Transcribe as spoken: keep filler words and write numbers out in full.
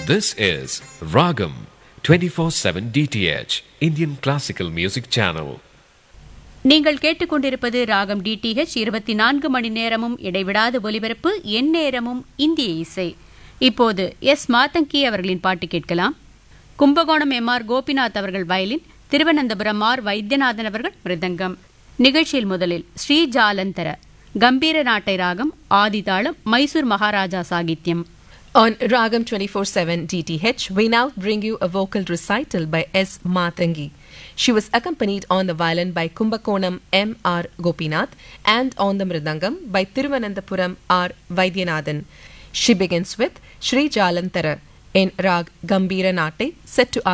This is Ragam twenty-four seven D T H, Indian Classical Music Channel. நீங்கள் கேட்டுக்கொண்டிருப்பது ராகம் DTH இருபத்தி நான்கு மணி நேரமும் இடைவிடாத ஒலிபரப்பு, எந்நேரமும் இந்திய இசை. இப்போது எஸ் மாதங்கி அவர்களின் பாட்டு கேட்கலாம். கும்பகோணம் எம் ஆர் கோபிநாத் அவர்கள் வயலின், திருவனந்தபுரம் ஆர் வைத்தியநாதன் அவர்கள் மிருதங்கம். நிகழ்ச்சியில் முதலில் ஸ்ரீ ஜாலந்தர கம்பீர நாட்டை ராகம், ஆதிதாளம், Mysore Maharaja சாகித்யம். On Ragam twenty-four seven D T H, we now bring you a vocal recital by S. Matangi. She was accompanied on the violin by Kumbakonam M R Gopinath and on the mridangam by Thiruvananthapuram R Vaidyanathan. She begins with Shri Jalantara in Rag Gambira Nate, set to